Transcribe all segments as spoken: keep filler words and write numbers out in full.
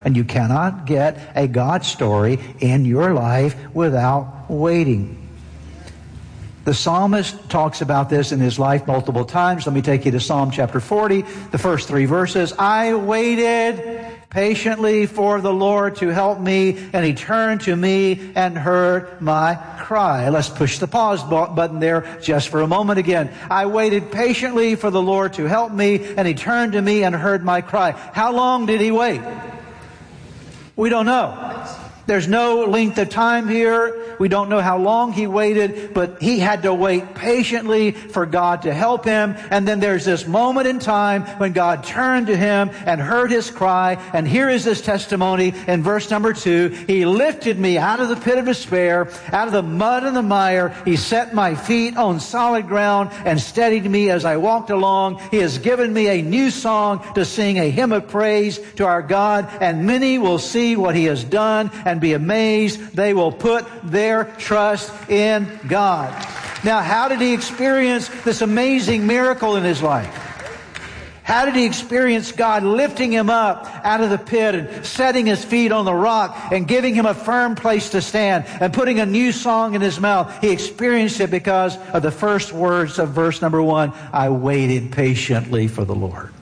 And you cannot get a God story in your life without waiting. The psalmist talks about this in his life multiple times. Let me take you to Psalm chapter forty, the first three verses. I waited patiently for the Lord to help me, and He turned to me and heard my cry. Let's push the pause button there just for a moment again. I waited patiently for the Lord to help me, and He turned to me and heard my cry. How long did He wait? We don't know. There's no length of time here. We don't know how long He waited, but He had to wait patiently for God to help him. And then there's this moment in time when God turned to him and heard his cry. And here is this testimony in verse number two. He lifted me out of the pit of despair, out of the mud and the mire. He set my feet on solid ground and steadied me as I walked along. He has given me a new song to sing, a hymn of praise to our God. And many will see what He has done and be amazed. They will put their trust in God. Now, how did he experience this amazing miracle in his life? How did he experience God lifting him up out of the pit and setting his feet on the rock and giving him a firm place to stand and putting a new song in his mouth? He experienced it because of the first words of verse number one. I waited patiently for the Lord.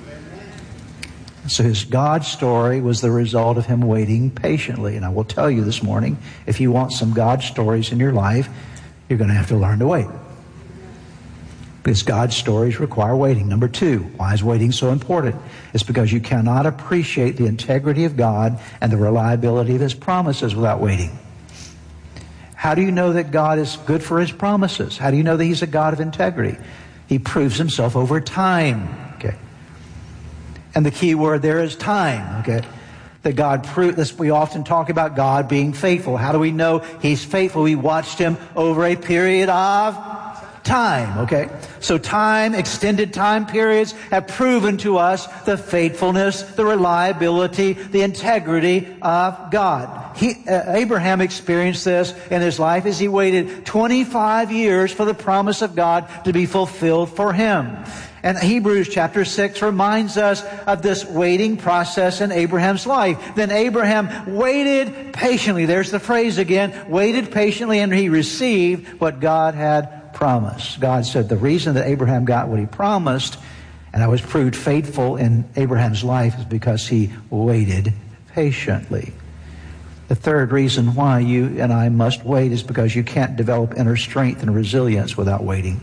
So his God story was the result of him waiting patiently. And I will tell you this morning, if you want some God stories in your life, you're going to have to learn to wait. Because God's stories require waiting. Number two, why is waiting so important? It's because you cannot appreciate the integrity of God and the reliability of His promises without waiting. How do you know that God is good for His promises? How do you know that He's a God of integrity? He proves Himself over time. And the key word there is time, okay? That God proved this. We often talk about God being faithful. How do we know He's faithful? We watched Him over a period of time, okay? So time, extended time periods have proven to us the faithfulness, the reliability, the integrity of God. He, uh, Abraham experienced this in his life as he waited twenty-five years for the promise of God to be fulfilled for him. And Hebrews chapter six reminds us of this waiting process in Abraham's life. Then Abraham waited patiently. There's the phrase again. Waited patiently, and he received what God had promised. God said the reason that Abraham got what he promised, and I was proved faithful in Abraham's life, is because he waited patiently. The third reason why you and I must wait is because you can't develop inner strength and resilience without waiting.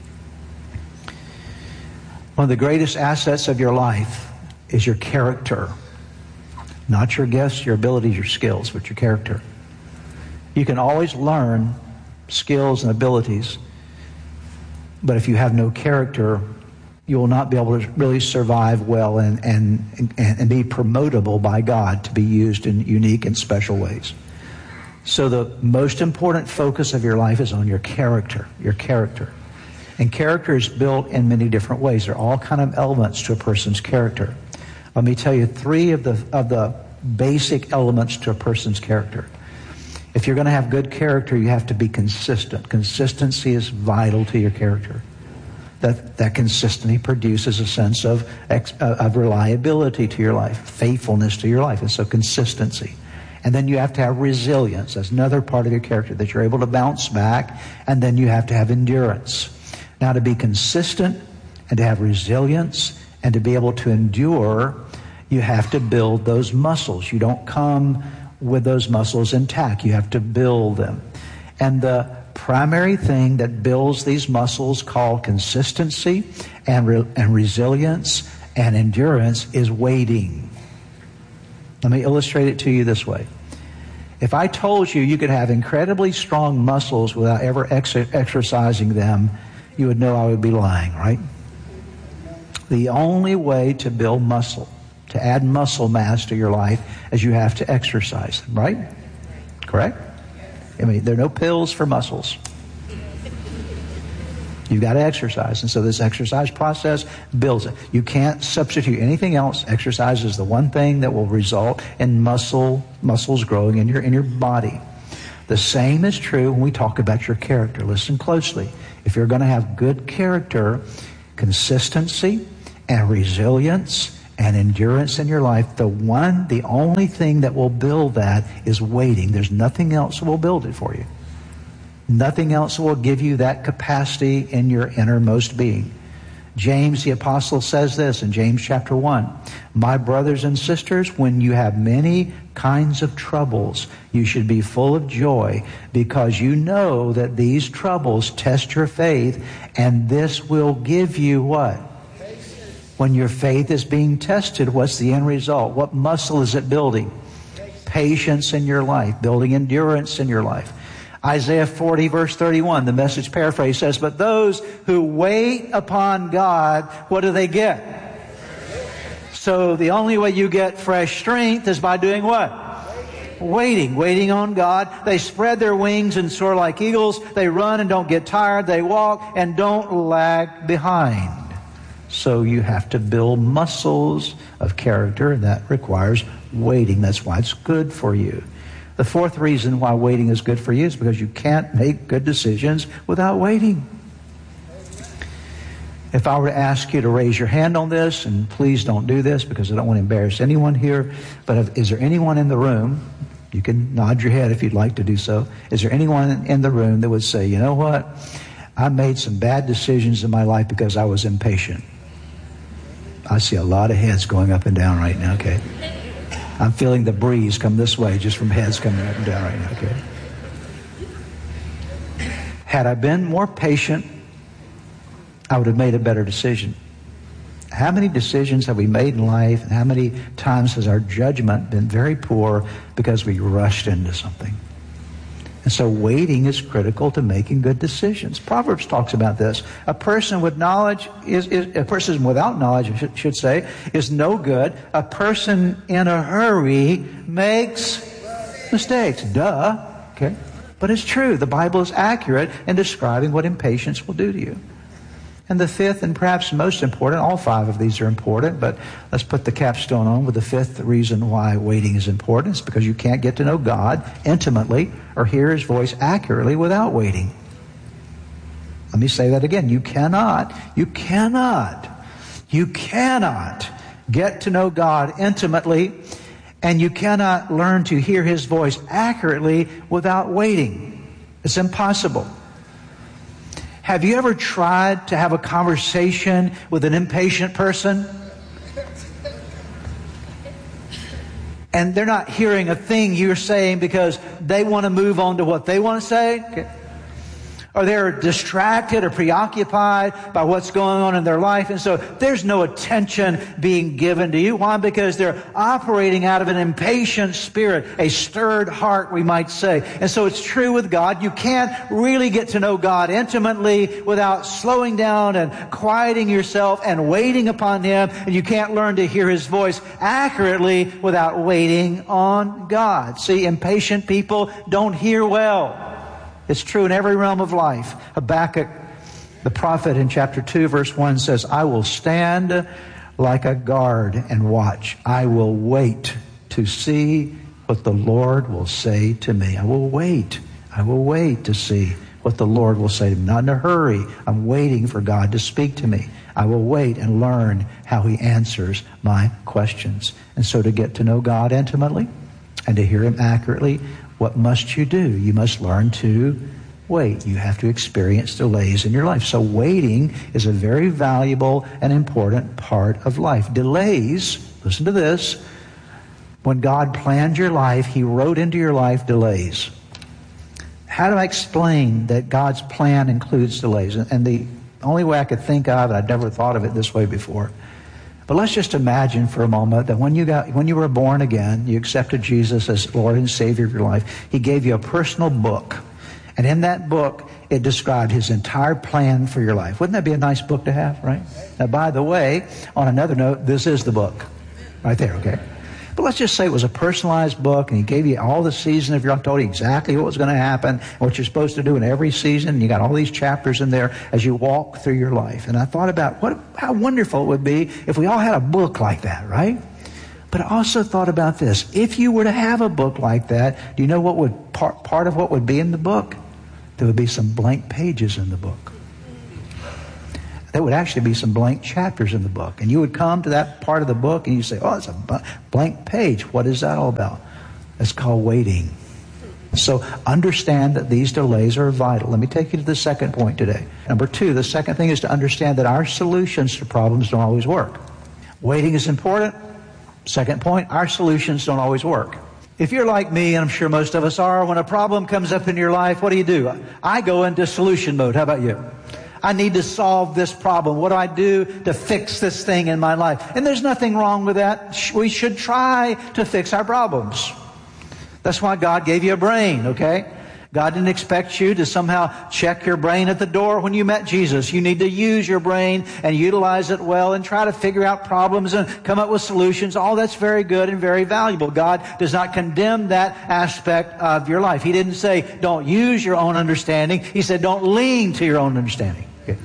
One of the greatest assets of your life is your character. Not your gifts, your abilities, your skills, but your character. You can always learn skills and abilities, but if you have no character, you will not be able to really survive well and, and, and, and be promotable by God to be used in unique and special ways. So the most important focus of your life is on your character, your character. And character is built in many different ways. There are all kind of elements to a person's character. Let me tell you three of the of the basic elements to a person's character. If you're going to have good character, you have to be consistent. Consistency is vital to your character. That that consistency produces a sense of of reliability to your life, faithfulness to your life, and so consistency. And then you have to have resilience. That's another part of your character, that you're able to bounce back. And then you have to have endurance. Now, to be consistent and to have resilience and to be able to endure, you have to build those muscles. You don't come with those muscles intact. You have to build them. And the primary thing that builds these muscles, called consistency and, re- and resilience and endurance, is waiting. Let me illustrate it to you this way. If I told you you could have incredibly strong muscles without ever ex- exercising them, you would know I would be lying, right? The only way to build muscle, to add muscle mass to your life, is you have to exercise them, right? Correct? I mean, there are no pills for muscles. You've got to exercise. And so this exercise process builds it. You can't substitute anything else. Exercise is the one thing that will result in muscle, muscles growing in your, in your body. The same is true when we talk about your character. Listen closely. If you're going to have good character, consistency and resilience and endurance in your life, the one, the only thing that will build that is waiting. There's nothing else that will build it for you. Nothing else will give you that capacity in your innermost being. James the apostle says this in James chapter one. My brothers and sisters, when you have many kinds of troubles, you should be full of joy, because you know that these troubles test your faith, and this will give you what? When your faith is being tested, what's the end result? What muscle is it building? Patience in your life, building endurance in your life. Isaiah forty verse thirty-one, the Message paraphrase says, but those who wait upon God, what do they get? So the only way you get fresh strength is by doing what? Waiting. Waiting on God. They spread their wings and soar like eagles. They run and don't get tired. They walk and don't lag behind. So you have to build muscles of character, and that requires waiting. That's why it's good for you. The fourth reason why waiting is good for you is because you can't make good decisions without waiting. If I were to ask you to raise your hand on this, and please don't do this because I don't want to embarrass anyone here, but if, is there anyone in the room, you can nod your head if you'd like to do so, is there anyone in the room that would say, you know what, I made some bad decisions in my life because I was impatient? I see a lot of heads going up and down right now, okay? I'm feeling the breeze come this way just from heads coming up and down right now, okay? Had I been more patient, I would have made a better decision. How many decisions have we made in life, and how many times has our judgment been very poor because we rushed into something? And so waiting is critical to making good decisions. Proverbs talks about this. A person with knowledge is, is a person without knowledge, I should, should say, is no good. A person in a hurry makes mistakes. Duh. Okay. But it's true. The Bible is accurate in describing what impatience will do to you. And the fifth, and perhaps most important, all five of these are important, but let's put the capstone on with the fifth reason why waiting is important. It's because you can't get to know God intimately or hear His voice accurately without waiting. Let me say that again. You cannot, you cannot, you cannot get to know God intimately, and you cannot learn to hear His voice accurately without waiting. It's impossible. Have you ever tried to have a conversation with an impatient person? And they're not hearing a thing you're saying because they want to move on to what they want to say? Okay. Or they're distracted or preoccupied by what's going on in their life. And so there's no attention being given to you. Why? Because they're operating out of an impatient spirit, a stirred heart, we might say. And so it's true with God. You can't really get to know God intimately without slowing down and quieting yourself and waiting upon Him. And you can't learn to hear His voice accurately without waiting on God. See, impatient people don't hear well. It's true in every realm of life. Habakkuk, the prophet, in chapter two, verse one says, I will stand like a guard and watch. I will wait to see what the Lord will say to me. I will wait. I will wait to see what the Lord will say to me. Not in a hurry. I'm waiting for God to speak to me. I will wait and learn how He answers my questions. And so to get to know God intimately and to hear Him accurately, what must you do? You must learn to wait. You have to experience delays in your life. So waiting is a very valuable and important part of life. Delays, listen to this, when God planned your life, He wrote into your life delays. How do I explain that God's plan includes delays? And the only way I could think of, and I'd never thought of it this way before, but let's just imagine for a moment that when you got, when you were born again, you accepted Jesus as Lord and Savior of your life. He gave you a personal book. And in that book, it described His entire plan for your life. Wouldn't that be a nice book to have, right? Now, by the way, on another note, this is the book. Right there, okay? But let's just say it was a personalized book, and He gave you all the season of your life, told you exactly what was going to happen, what you're supposed to do in every season. And you got all these chapters in there as you walk through your life. And I thought about what, how wonderful it would be if we all had a book like that, right? But I also thought about this. If you were to have a book like that, do you know what would part, part of what would be in the book? There would be some blank pages in the book. there would actually be some blank chapters in the book. And you would come to that part of the book and you say, oh, it's a blank page. What is that all about? It's called waiting. So understand that these delays are vital. Let me take you to the second point today. Number two, the second thing is to understand that our solutions to problems don't always work. Waiting is important. Second point, our solutions don't always work. If you're like me, and I'm sure most of us are, when a problem comes up in your life, what do you do? I go into solution mode. How about you? I need to solve this problem. What do I do to fix this thing in my life? And there's nothing wrong with that. We should try to fix our problems. That's why God gave you a brain, okay? God didn't expect you to somehow check your brain at the door when you met Jesus. You need to use your brain and utilize it well and try to figure out problems and come up with solutions. All that's very good and very valuable. God does not condemn that aspect of your life. He didn't say, don't use your own understanding. He said, don't lean to your own understanding. Okay.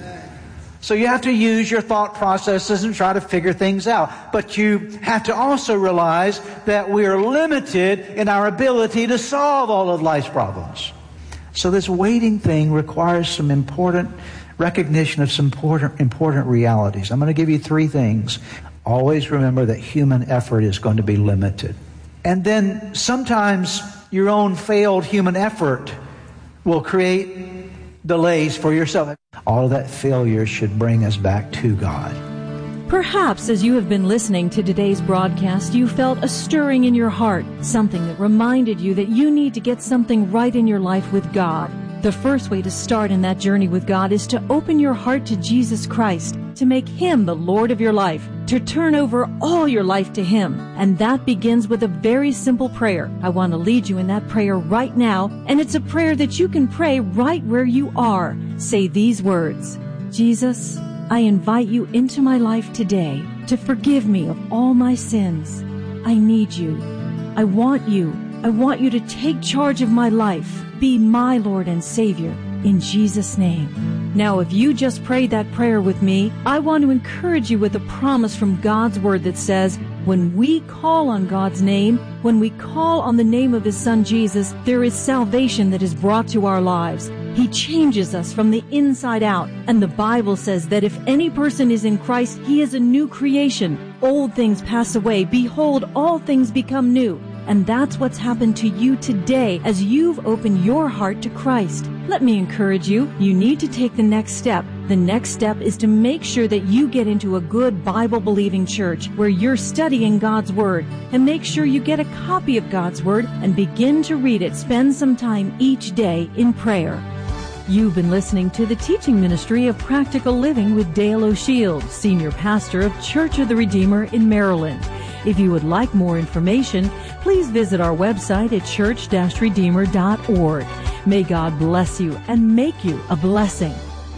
So you have to use your thought processes and try to figure things out. But you have to also realize that we are limited in our ability to solve all of life's problems. So this waiting thing requires some important recognition of some important, important realities. I'm going to give you three things. Always remember that human effort is going to be limited. And then sometimes your own failed human effort will create delays for yourself. All of that failure should bring us back to God. Perhaps as you have been listening to today's broadcast, you felt a stirring in your heart, something that reminded you that you need to get something right in your life with God. The first way to start in that journey with God is to open your heart to Jesus Christ, to make Him the Lord of your life, to turn over all your life to Him. And that begins with a very simple prayer. I want to lead you in that prayer right now, and it's a prayer that you can pray right where you are. Say these words: Jesus, I invite you into my life today to forgive me of all my sins. I need you. I want you. I want you to take charge of my life. Be my Lord and Savior. In Jesus' name. Now, if you just prayed that prayer with me, I want to encourage you with a promise from God's Word that says, when we call on God's name, when we call on the name of His Son Jesus, there is salvation that is brought to our lives. He changes us from the inside out. And the Bible says that if any person is in Christ, he is a new creation. Old things pass away. Behold, all things become new. And that's what's happened to you today as you've opened your heart to Christ. Let me encourage you, you need to take the next step. The next step is to make sure that you get into a good Bible-believing church where you're studying God's Word. And make sure you get a copy of God's Word and begin to read it. Spend some time each day in prayer. You've been listening to the teaching ministry of Practical Living with Dale O'Shields, Senior Pastor of Church of the Redeemer in Maryland. If you would like more information, please visit our website at church dash redeemer dot org. May God bless you and make you a blessing.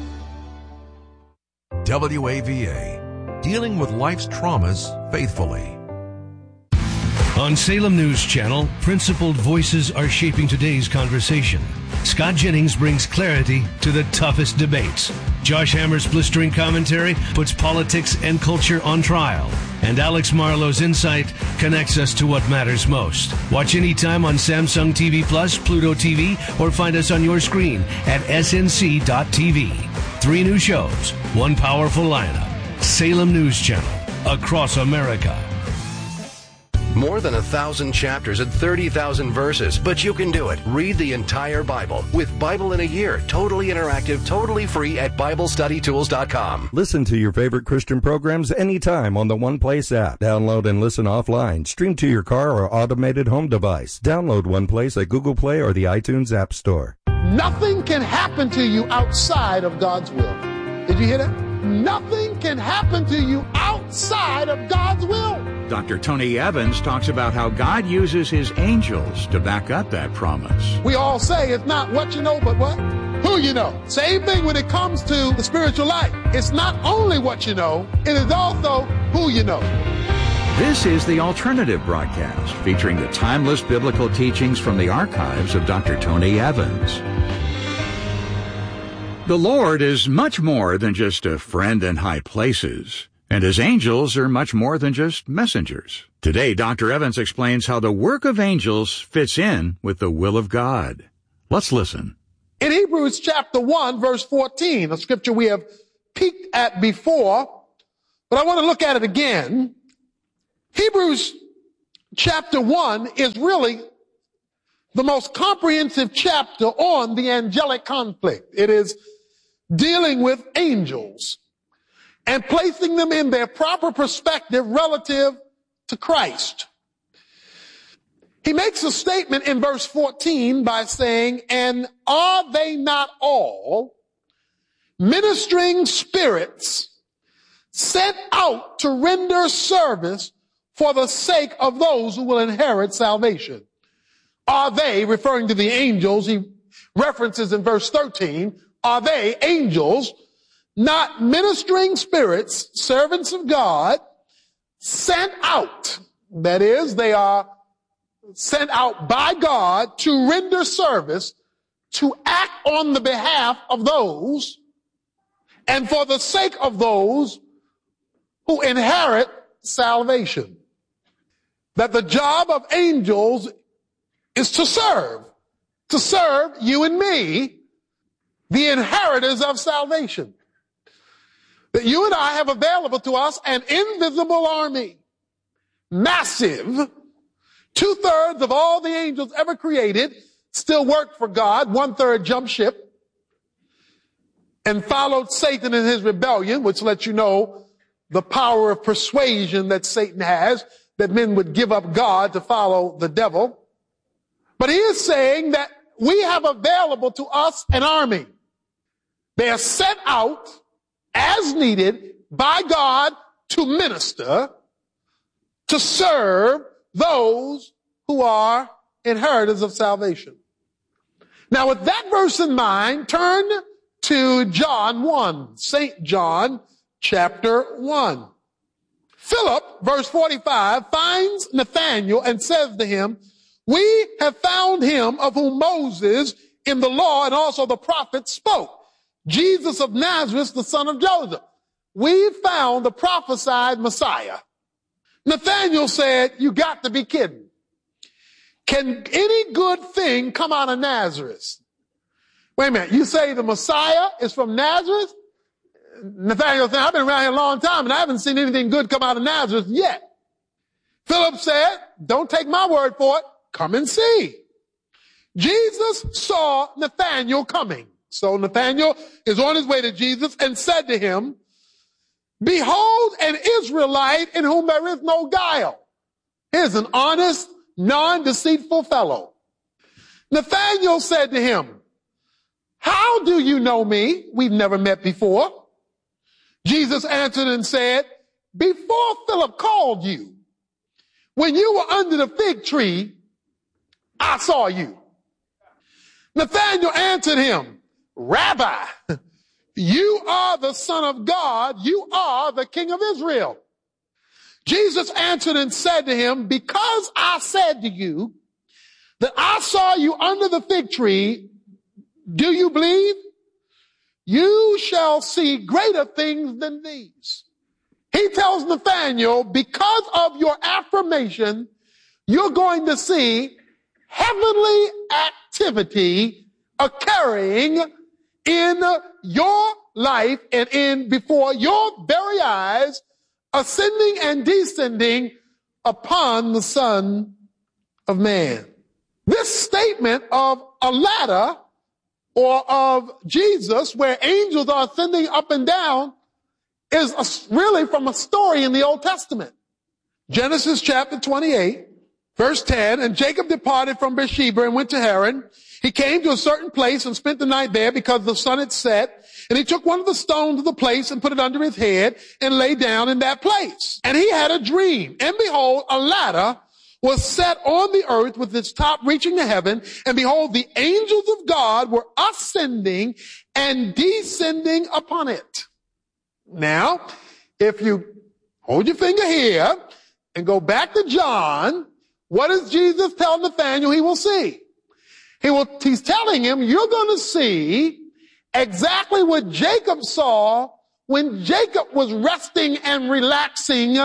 W A V A, dealing with life's traumas faithfully. On Salem News Channel, principled voices are shaping today's conversation. Scott Jennings brings clarity to the toughest debates. Josh Hammer's blistering commentary puts politics and culture on trial. And Alex Marlowe's insight connects us to what matters most. Watch anytime on Samsung T V Plus, Pluto T V, or find us on your screen at S N C dot T V. Three new shows, one powerful lineup. Salem News Channel, across America. More than a thousand chapters and thirty thousand verses, but you can do it. Read the entire Bible with Bible in a Year, totally interactive, totally free at Bible Study Tools dot com. Listen to your favorite Christian programs anytime on the One Place app. Download and listen offline. Stream to your car or automated home device. Download One Place at Google Play or the iTunes App Store. Nothing can happen to you outside of God's will. Did you hear that? Nothing can happen to you outside of God's will. Doctor Tony Evans talks about how God uses His angels to back up that promise. We all say it's not what you know, but what? Who you know. Same thing when it comes to the spiritual life. It's not only what you know, it is also who you know. This is the Alternative Broadcast, featuring the timeless biblical teachings from the archives of Doctor Tony Evans. The Lord is much more than just a friend in high places, and His angels are much more than just messengers. Today, Doctor Evans explains how the work of angels fits in with the will of God. Let's listen. In Hebrews chapter one, verse fourteen, a scripture we have peeked at before, but I want to look at it again. Hebrews chapter one is really the most comprehensive chapter on the angelic conflict. It is dealing with angels and placing them in their proper perspective relative to Christ. He makes a statement in verse fourteen by saying, and are they not all ministering spirits sent out to render service for the sake of those who will inherit salvation? Are they, referring to the angels, he references in verse thirteen, are they, angels, not ministering spirits, servants of God, sent out? That is, they are sent out by God to render service, to act on the behalf of those, and for the sake of those who inherit salvation. That the job of angels is to serve, to serve you and me, the inheritors of salvation. That you and I have available to us an invisible army, massive. Two-thirds of all the angels ever created still worked for God. One-third jumped ship and followed Satan in his rebellion, which lets you know the power of persuasion that Satan has, that men would give up God to follow the devil. But he is saying that we have available to us an army. They are sent out as needed by God to minister, to serve those who are inheritors of salvation. Now, with that verse in mind, turn to John one, Saint John chapter one. Philip, verse forty-five, finds Nathanael and says to him, we have found him of whom Moses in the law and also the prophets spoke, Jesus of Nazareth, the son of Joseph. We found the prophesied Messiah. Nathanael said, you got to be kidding. Can any good thing come out of Nazareth? Wait a minute, you say the Messiah is from Nazareth? Nathanael said, I've been around here a long time and I haven't seen anything good come out of Nazareth yet. Philip said, don't take my word for it. Come and see. Jesus saw Nathanael coming. So Nathanael is on his way to Jesus and said to him, behold an Israelite in whom there is no guile. Here's an honest, non-deceitful fellow. Nathanael said to him, how do you know me? We've never met before. Jesus answered and said, before Philip called you, when you were under the fig tree, I saw you. Nathanael answered him, Rabbi, you are the Son of God. You are the King of Israel. Jesus answered and said to him, because I said to you that I saw you under the fig tree, do you believe? You shall see greater things than these. He tells Nathanael, because of your affirmation, you're going to see heavenly activity occurring in your life and in before your very eyes, ascending and descending upon the Son of Man. This statement of a ladder or of Jesus where angels are ascending up and down is a, really from a story in the Old Testament. Genesis chapter twenty-eight, verse ten, and Jacob departed from Beersheba and went to Haran. He came to a certain place and spent the night there because the sun had set. And he took one of the stones of the place and put it under his head and lay down in that place. And he had a dream. And behold, a ladder was set on the earth with its top reaching to heaven. And behold, the angels of God were ascending and descending upon it. Now, if you hold your finger here and go back to John, what does Jesus tell Nathanael he will see? He will, he's telling him, you're going to see exactly what Jacob saw when Jacob was resting and relaxing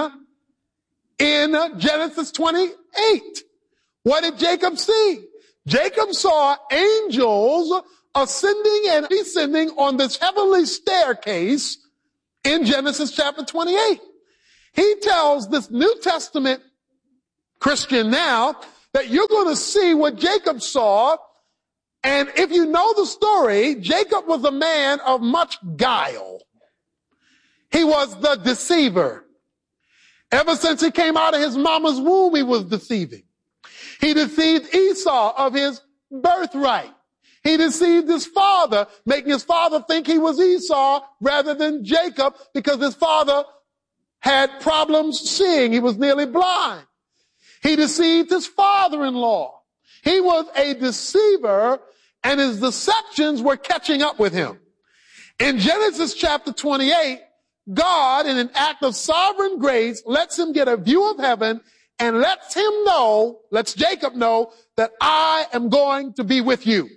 in Genesis twenty-eight. What did Jacob see? Jacob saw angels ascending and descending on this heavenly staircase in Genesis chapter twenty-eight. He tells this New Testament Christian now that you're going to see what Jacob saw. And if you know the story, Jacob was a man of much guile. He was the deceiver. Ever since he came out of his mama's womb, he was deceiving. He deceived Esau of his birthright. He deceived his father, making his father think he was Esau rather than Jacob because his father had problems seeing. He was nearly blind. He deceived his father-in-law. He was a deceiver, and his deceptions were catching up with him. In Genesis chapter twenty-eight, God, in an act of sovereign grace, lets him get a view of heaven and lets him know, lets Jacob know, that I am going to be with you.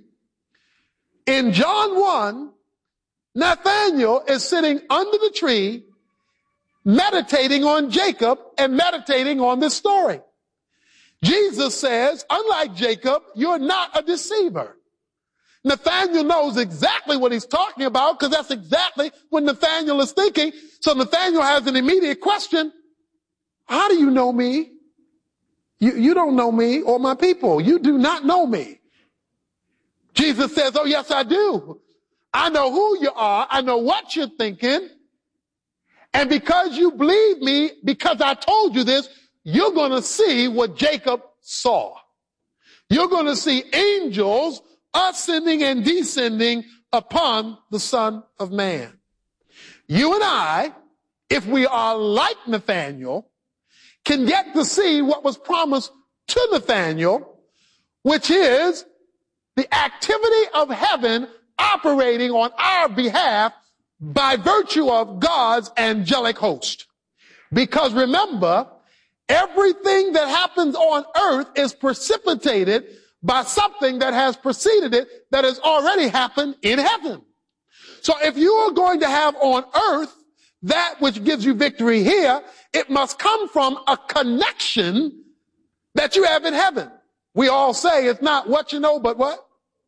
In John one, Nathanael is sitting under the tree, meditating on Jacob and meditating on this story. Jesus says, unlike Jacob, you're not a deceiver. Nathanael knows exactly what he's talking about because that's exactly what Nathanael is thinking. So Nathanael has an immediate question. How do you know me? You, you don't know me or my people. You do not know me. Jesus says, oh, yes, I do. I know who you are. I know what you're thinking. And because you believe me, because I told you this, you're going to see what Jacob saw. You're going to see angels ascending and descending upon the Son of Man. You and I, if we are like Nathanael, can get to see what was promised to Nathanael, which is the activity of heaven operating on our behalf by virtue of God's angelic host. Because remember, everything that happens on earth is precipitated by something that has preceded it that has already happened in heaven. So if you are going to have on earth that which gives you victory here, it must come from a connection that you have in heaven. We all say it's not what you know, but what?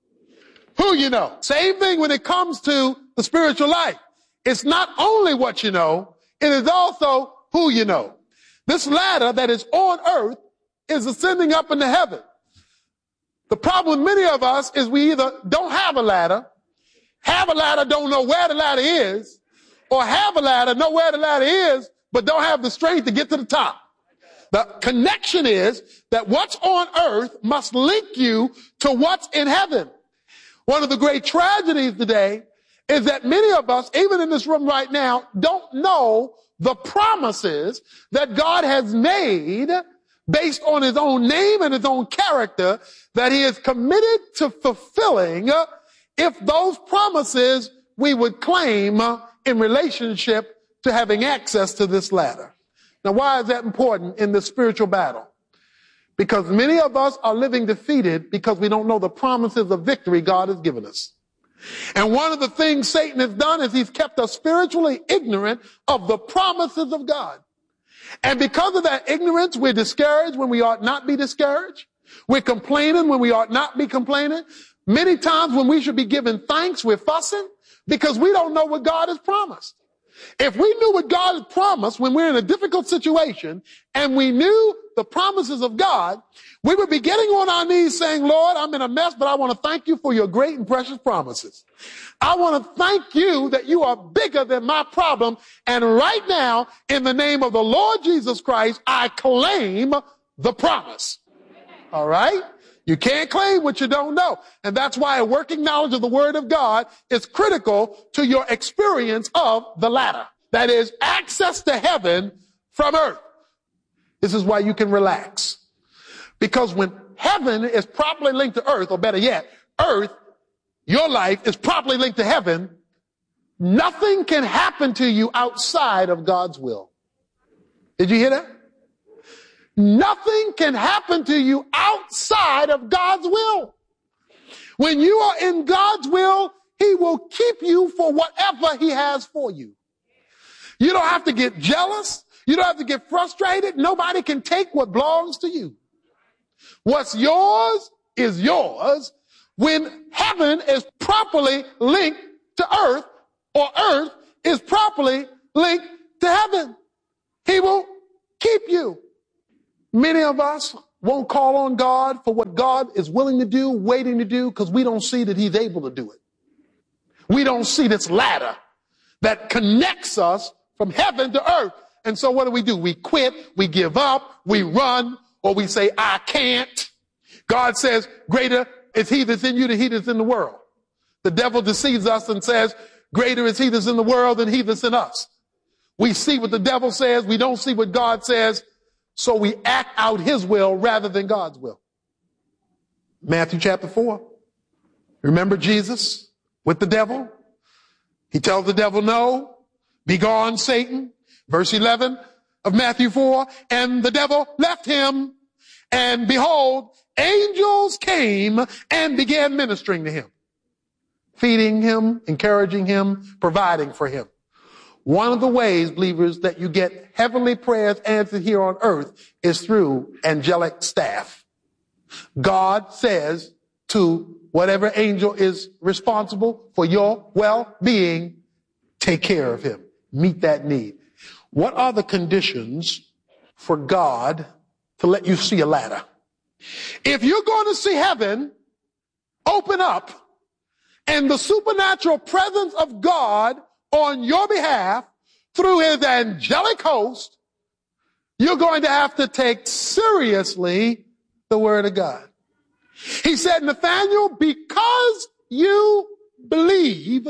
Who you know. Same thing when it comes to the spiritual life. It's not only what you know, it is also who you know. This ladder that is on earth is ascending up into heaven. The problem with many of us is we either don't have a ladder, have a ladder, don't know where the ladder is, or have a ladder, know where the ladder is, but don't have the strength to get to the top. The connection is that what's on earth must link you to what's in heaven. One of the great tragedies today is that many of us, even in this room right now, don't know the promises that God has made based on his own name and his own character that he is committed to fulfilling if those promises we would claim in relationship to having access to this ladder. Now, why is that important in this spiritual battle? Because many of us are living defeated because we don't know the promises of victory God has given us. And one of the things Satan has done is he's kept us spiritually ignorant of the promises of God. And because of that ignorance, we're discouraged when we ought not be discouraged. We're complaining when we ought not be complaining. Many times when we should be giving thanks, we're fussing because we don't know what God has promised. If we knew what God had promised when we're in a difficult situation and we knew the promises of God, we would be getting on our knees saying, Lord, I'm in a mess, but I want to thank you for your great and precious promises. I want to thank you that you are bigger than my problem. And right now, in the name of the Lord Jesus Christ, I claim the promise. All right? You can't claim what you don't know. And that's why a working knowledge of the Word of God is critical to your experience of the ladder. That is access to heaven from earth. This is why you can relax. Because when heaven is properly linked to earth, or better yet, earth, your life is properly linked to heaven, nothing can happen to you outside of God's will. Did you hear that? Nothing can happen to you outside of God's will. When you are in God's will, he will keep you for whatever he has for you. You don't have to get jealous. You don't have to get frustrated. Nobody can take what belongs to you. What's yours is yours when heaven is properly linked to earth, or earth is properly link to heaven. He will keep you. Many of us won't call on God for what God is willing to do, waiting to do, because we don't see that he's able to do it. We don't see this ladder that connects us from heaven to earth. And so what do we do? We quit, we give up, we run, or we say, I can't. God says, greater is he that's in you than he that's in the world. The devil deceives us and says, greater is he that's in the world than he that's in us. We see what the devil says, we don't see what God says, so we act out his will rather than God's will. Matthew chapter four. Remember Jesus with the devil? He tells the devil, no, be gone, Satan. Verse eleven of Matthew four, and the devil left him, and behold, angels came and began ministering to him, feeding him, encouraging him, providing for him. One of the ways, believers, that you get heavenly prayers answered here on earth is through angelic staff. God says to whatever angel is responsible for your well-being, take care of him. Meet that need. What are the conditions for God to let you see a ladder? If you're going to see heaven open up and the supernatural presence of God on your behalf through his angelic host, you're going to have to take seriously the word of God. He said, Nathanael, because you believe,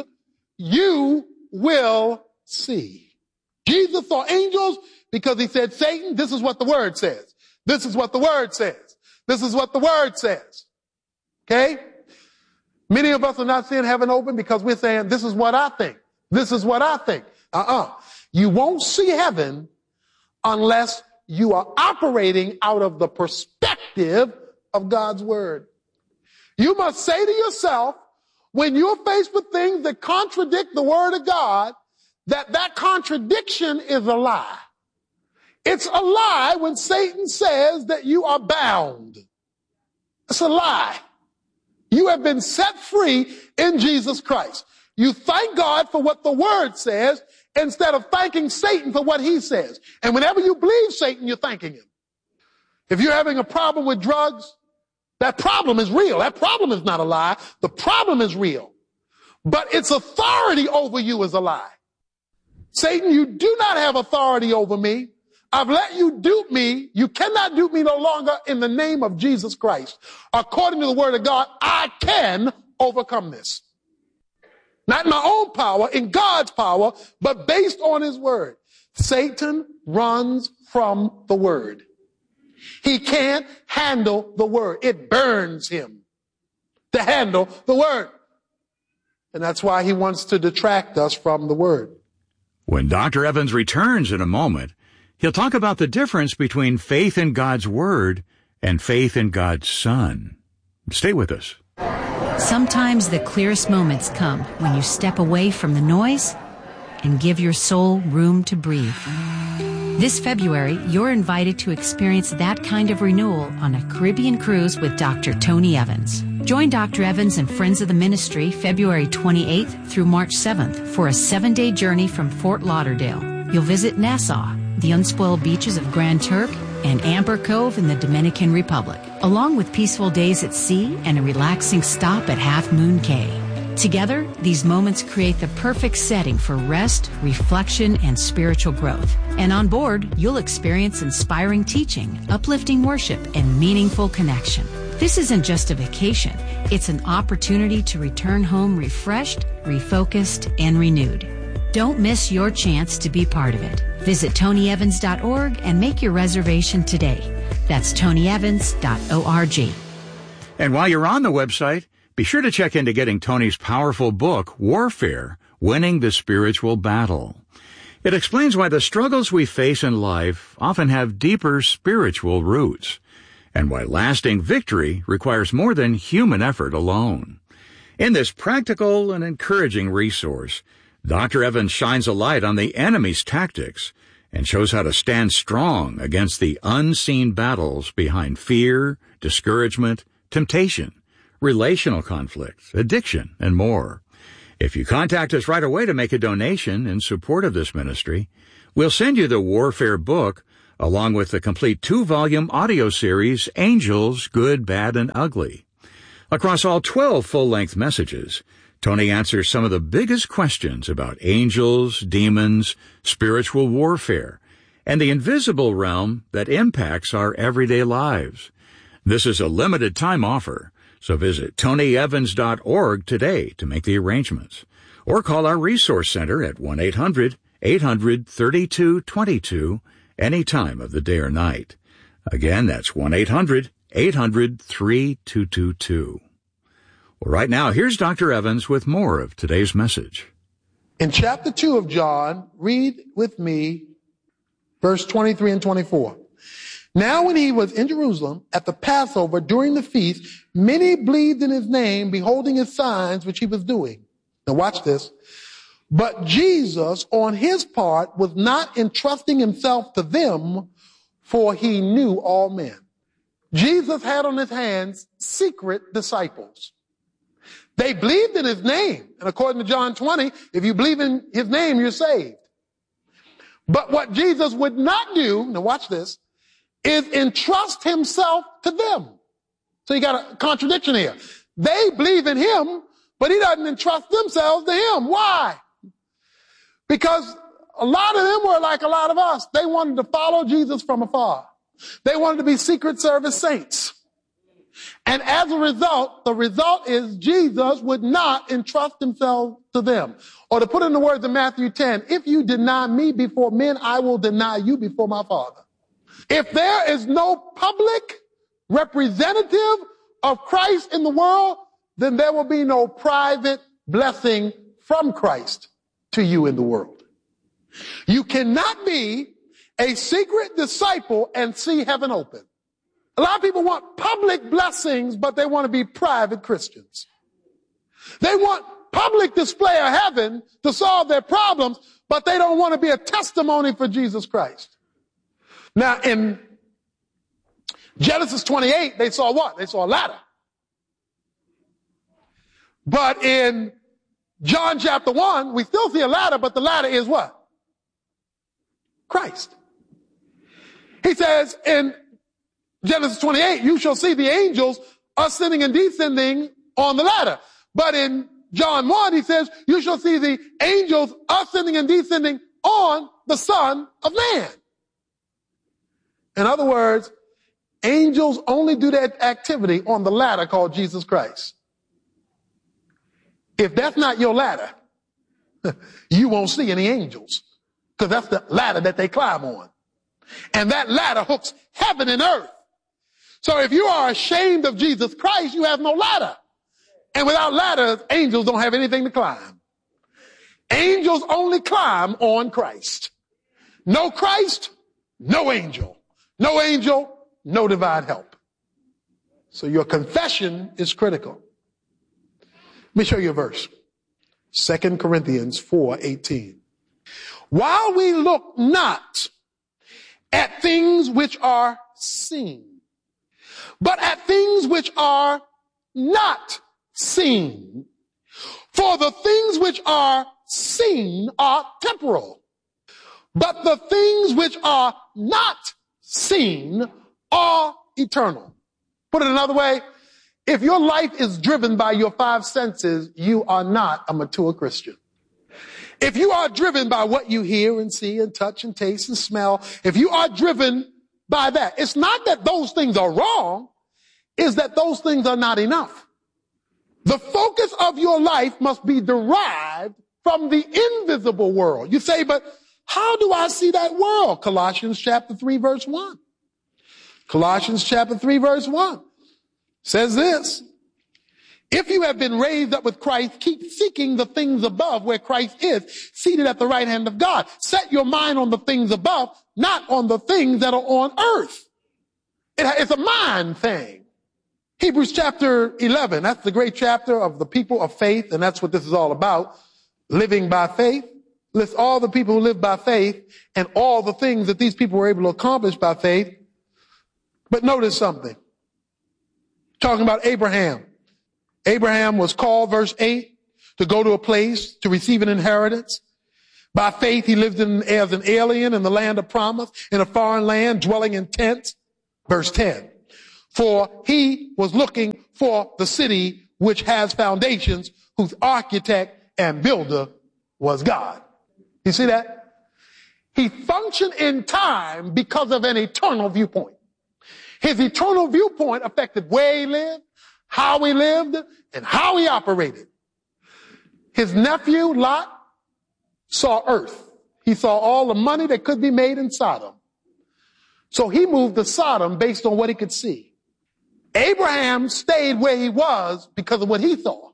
you will see. Jesus saw angels because he said, Satan, this is what the word says. This is what the word says. This is what the word says. Okay? Many of us are not seeing heaven open because we're saying, this is what I think. This is what I think. Uh-uh. You won't see heaven unless you are operating out of the perspective of God's word. You must say to yourself, when you're faced with things that contradict the word of God, that that contradiction is a lie. It's a lie when Satan says that you are bound. It's a lie. You have been set free in Jesus Christ. You thank God for what the word says instead of thanking Satan for what he says. And whenever you believe Satan, you're thanking him. If you're having a problem with drugs, that problem is real. That problem is not a lie. The problem is real. But its authority over you is a lie. Satan, you do not have authority over me. I've let you dupe me. You cannot dupe me no longer in the name of Jesus Christ. According to the word of God, I can overcome this. Not in my own power, in God's power, but based on his word. Satan runs from the word. He can't handle the word. It burns him to handle the word. And that's why he wants to detract us from the word. When Doctor Evans returns in a moment, he'll talk about the difference between faith in God's Word and faith in God's Son. Stay with us. Sometimes the clearest moments come when you step away from the noise and give your soul room to breathe. This February, you're invited to experience that kind of renewal on a Caribbean cruise with Doctor Tony Evans. Join Doctor Evans and Friends of the Ministry February twenty-eighth through March seventh for a seven-day journey from Fort Lauderdale. You'll visit Nassau, the unspoiled beaches of Grand Turk, and Amber Cove in the Dominican Republic, along with peaceful days at sea and a relaxing stop at Half Moon Cay. Together, these moments create the perfect setting for rest, reflection, and spiritual growth. And on board, you'll experience inspiring teaching, uplifting worship, and meaningful connection. This isn't just a vacation. It's an opportunity to return home refreshed, refocused, and renewed. Don't miss your chance to be part of it. Visit tony evans dot org and make your reservation today. That's tony evans dot org. And while you're on the website, be sure to check into getting Tony's powerful book, Warfare, Winning the Spiritual Battle. It explains why the struggles we face in life often have deeper spiritual roots, and why lasting victory requires more than human effort alone. In this practical and encouraging resource, Doctor Evans shines a light on the enemy's tactics and shows how to stand strong against the unseen battles behind fear, discouragement, temptation, relational conflicts, addiction, and more. If you contact us right away to make a donation in support of this ministry, we'll send you the Warfare book along with the complete two-volume audio series, Angels, Good, Bad, and Ugly. Across all twelve full-length messages, Tony answers some of the biggest questions about angels, demons, spiritual warfare, and the invisible realm that impacts our everyday lives. This is a limited-time offer, so visit tony evans dot org today to make the arrangements, or call our resource center at one eight hundred eight hundred thirty-two twenty-two any time of the day or night. Again, that's one eight hundred eight hundred thirty-two twenty-two. Well, right now, here's Doctor Evans with more of today's message. In chapter two of John, read with me verse twenty-three and twenty-four. Now when he was in Jerusalem at the Passover during the feast, many believed in his name, beholding his signs which he was doing. Now watch this. But Jesus, on his part, was not entrusting himself to them, for he knew all men. Jesus had on his hands secret disciples. They believed in his name. And according to John twenty, if you believe in his name, you're saved. But what Jesus would not do, now watch this, is entrust himself to them. So you got a contradiction here. They believe in him, but he doesn't entrust themselves to him. Why? Because a lot of them were like a lot of us. They wanted to follow Jesus from afar. They wanted to be Secret Service saints. And as a result, the result is Jesus would not entrust himself to them. Or to put in the words of Matthew ten, if you deny me before men, I will deny you before my Father. If there is no public representative of Christ in the world, then there will be no private blessing from Christ to you in the world. You cannot be a secret disciple and see heaven open. A lot of people want public blessings, but they want to be private Christians. They want public display of heaven to solve their problems, but they don't want to be a testimony for Jesus Christ. Now, in Genesis twenty-eight, they saw what? They saw a ladder. But in John chapter one, we still see a ladder, but the ladder is what? Christ. He says in Genesis twenty-eight, you shall see the angels ascending and descending on the ladder. But in John one, he says, you shall see the angels ascending and descending on the Son of Man. In other words, angels only do that activity on the ladder called Jesus Christ. If that's not your ladder, you won't see any angels, because that's the ladder that they climb on. And that ladder hooks heaven and earth. So if you are ashamed of Jesus Christ, you have no ladder. And without ladders, angels don't have anything to climb. Angels only climb on Christ. No Christ, no angel. No angel, no divine help. So your confession is critical. Let me show you a verse. Second Corinthians four eighteen. While we look not at things which are seen, but at things which are not seen. For the things which are seen are temporal, but the things which are not seen are eternal. Put it another way, if your life is driven by your five senses, you are not a mature Christian. If you are driven by what you hear and see and touch and taste and smell, if you are driven by that, it's not that those things are wrong, it's that those things are not enough. The focus of your life must be derived from the invisible world. You say, but how do I see that world? Colossians chapter three, verse one. Colossians chapter three, verse one says this. If you have been raised up with Christ, keep seeking the things above where Christ is, seated at the right hand of God. Set your mind on the things above, not on the things that are on earth. It, it's a mind thing. Hebrews chapter eleven, that's the great chapter of the people of faith, and that's what this is all about. Living by faith. Lists all the people who live by faith and all the things that these people were able to accomplish by faith. But notice something. Talking about Abraham. Abraham was called, verse eight, to go to a place to receive an inheritance. By faith, he lived in, as an alien in the land of promise, in a foreign land, dwelling in tents. Verse ten. For he was looking for the city which has foundations, whose architect and builder was God. You see that? He functioned in time because of an eternal viewpoint. His eternal viewpoint affected where he lived, how he lived, and how he operated. His nephew, Lot, saw earth. He saw all the money that could be made in Sodom. So he moved to Sodom based on what he could see. Abraham stayed where he was because of what he saw.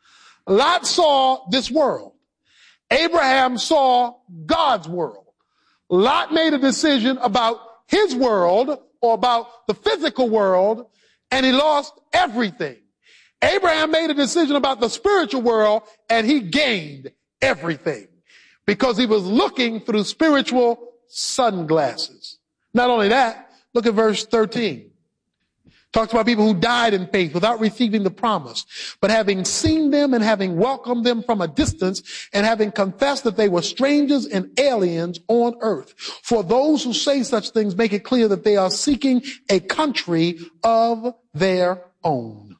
Lot saw this world. Abraham saw God's world. Lot made a decision about his world or about the physical world, and he lost everything. Abraham made a decision about the spiritual world, and he gained everything because he was looking through spiritual sunglasses. Not only that, look at verse thirteen. Talks about people who died in faith without receiving the promise, but having seen them and having welcomed them from a distance and having confessed that they were strangers and aliens on earth. For those who say such things make it clear that they are seeking a country of their own.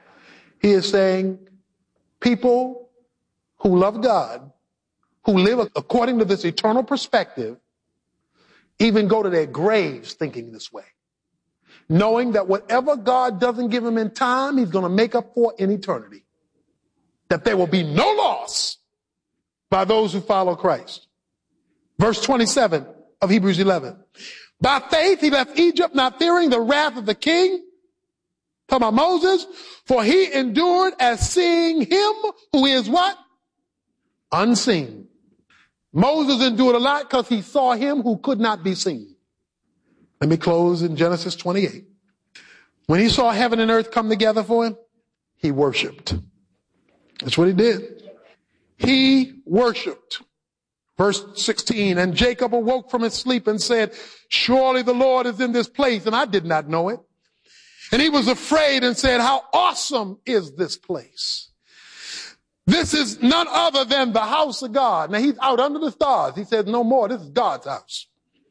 He is saying people who love God, who live according to this eternal perspective, even go to their graves thinking this way, knowing that whatever God doesn't give him in time, he's going to make up for in eternity. That there will be no loss by those who follow Christ. Verse twenty-seven of Hebrews eleven. By faith he left Egypt, not fearing the wrath of the king. Talking about Moses. For he endured as seeing him who is what? Unseen. Moses endured a lot because he saw him who could not be seen. Let me close in Genesis twenty-eight. When he saw heaven and earth come together for him, he worshiped. That's what he did. He worshiped. Verse sixteen, and Jacob awoke from his sleep and said, surely the Lord is in this place, and I did not know it. And he was afraid and said, how awesome is this place? This is none other than the house of God. Now he's out under the stars. He says, no more. This is God's house.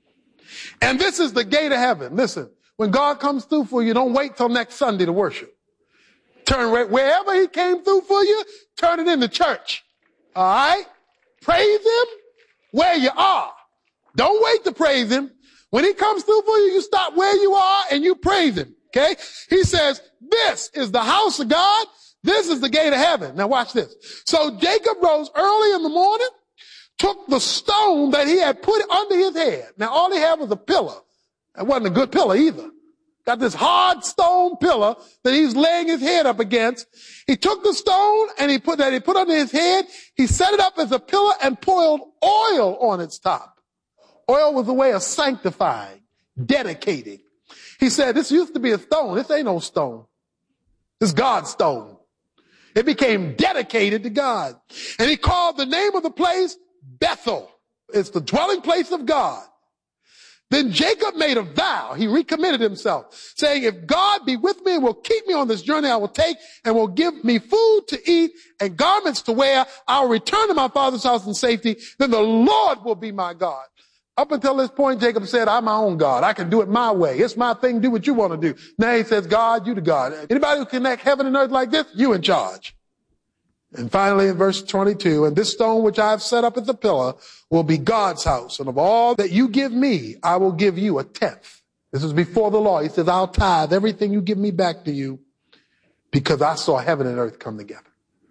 And this is the gate of heaven. Listen, when God comes through for you, don't wait till next Sunday to worship. Turn wherever he came through for you, turn it into church. All right? Praise him where you are. Don't wait to praise him. When he comes through for you, you stop where you are and you praise him. Okay? He says, this is the house of God. This is the gate of heaven. Now watch this. So Jacob rose early in the morning, took the stone that he had put under his head. Now all he had was a pillar. That wasn't a good pillar either. Got this hard stone pillar that he's laying his head up against. He took the stone and he put that he put under his head. He set it up as a pillar and poured oil on its top. Oil was a way of sanctifying, dedicating. He said, this used to be a stone. This ain't no stone. This is God's stone. It became dedicated to God. And he called the name of the place Bethel. It's the dwelling place of God. Then Jacob made a vow. He recommitted himself, saying, if God be with me and will keep me on this journey I will take and will give me food to eat and garments to wear, I'll return to my father's house in safety. Then the Lord will be my God. Up until this point, Jacob said, I'm my own God. I can do it my way. It's my thing. Do what you want to do. Now he says, God, you the God. Anybody who connect heaven and earth like this, you in charge. And finally in verse twenty-two, and this stone which I have set up as a pillar will be God's house. And of all that you give me, I will give you a tenth. This is before the law. He says, I'll tithe everything you give me back to you because I saw heaven and earth come together.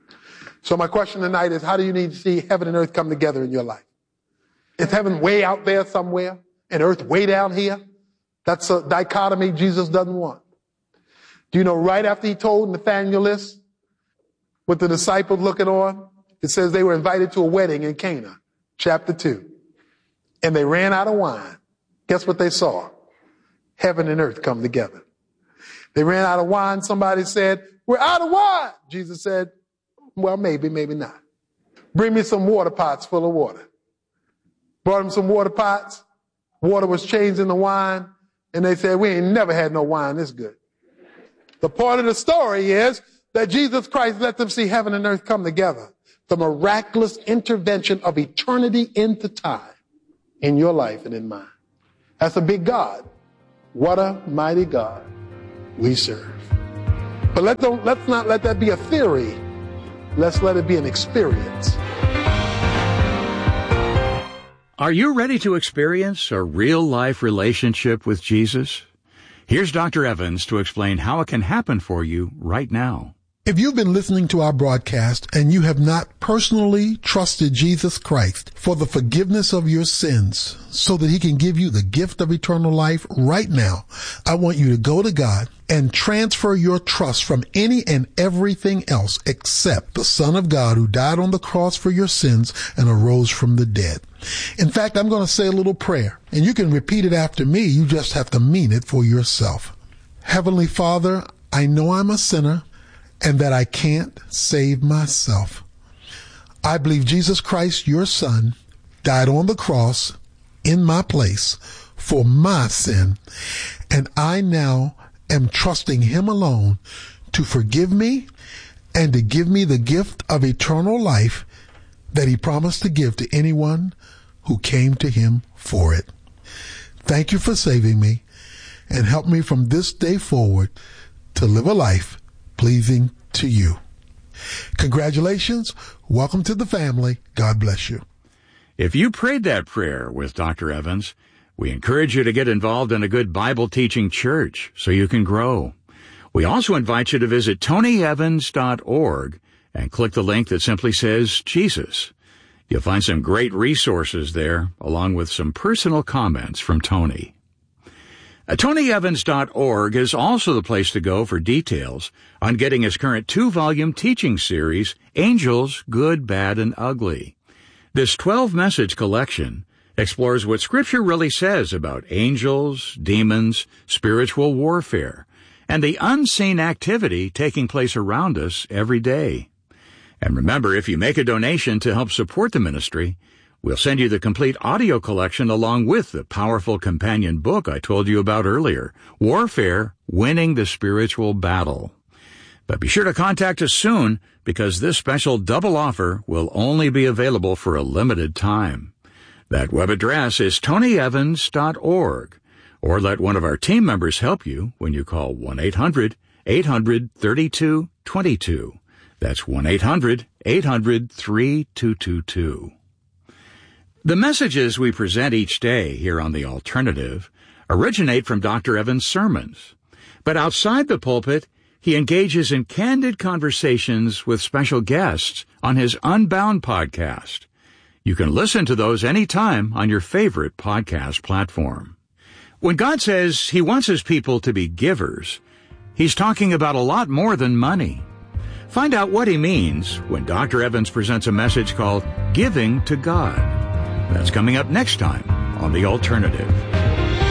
So my question tonight is, how do you need to see heaven and earth come together in your life? Is heaven way out there somewhere and earth way down here? That's a dichotomy Jesus doesn't want. Do you know right after he told Nathanael this, with the disciples looking on, it says they were invited to a wedding in Cana, chapter two. And they ran out of wine. Guess what they saw? Heaven and earth come together. They ran out of wine. Somebody said, we're out of wine. Jesus said, well, maybe, maybe not. Bring me some water pots full of water. Brought them some water pots. Water was changed into wine. And they said, we ain't never had no wine this good. The point of the story is that Jesus Christ let them see heaven and earth come together. the miraculous intervention of eternity into time in your life and in mine. That's a big God. What a mighty God we serve. But let the, let's not let that be a theory. Let's let it be an experience. Are you ready to experience a real-life relationship with Jesus? Here's Doctor Evans to explain how it can happen for you right now. If you've been listening to our broadcast and you have not personally trusted Jesus Christ for the forgiveness of your sins so that he can give you the gift of eternal life right now, I want you to go to God and transfer your trust from any and everything else except the Son of God who died on the cross for your sins and arose from the dead. In fact, I'm going to say a little prayer, and you can repeat it after me. You just have to mean it for yourself. Heavenly Father, I know I'm a sinner and that I can't save myself. I believe Jesus Christ, your Son, died on the cross in my place for my sin, and I now am trusting him alone to forgive me and to give me the gift of eternal life that he promised to give to anyone who came to him for it. Thank you for saving me, and help me from this day forward to live a life pleasing to you. Congratulations. Welcome to the family. God bless you. If you prayed that prayer with Doctor Evans, we encourage you to get involved in a good Bible teaching church so you can grow. We also invite you to visit tony evans dot org and click the link that simply says Jesus. You'll find some great resources there, along with some personal comments from Tony. Uh, tony evans dot org is also the place to go for details on getting his current two-volume teaching series, Angels, Good, Bad, and Ugly. This twelve-message collection explores what Scripture really says about angels, demons, spiritual warfare, and the unseen activity taking place around us every day. And remember, if you make a donation to help support the ministry, we'll send you the complete audio collection along with the powerful companion book I told you about earlier, Warfare, Winning the Spiritual Battle. But be sure to contact us soon, because this special double offer will only be available for a limited time. That web address is tony evans dot org, or let one of our team members help you when you call one eight hundred eight hundred thirty-two twenty-two. That's one eight hundred eight hundred thirty-two twenty-two. The messages we present each day here on The Alternative originate from Doctor Evans' sermons. But outside the pulpit, he engages in candid conversations with special guests on his Unbound podcast. You can listen to those anytime on your favorite podcast platform. When God says he wants his people to be givers, he's talking about a lot more than money. Find out what he means when Doctor Evans presents a message called Giving to God. That's coming up next time on The Alternative.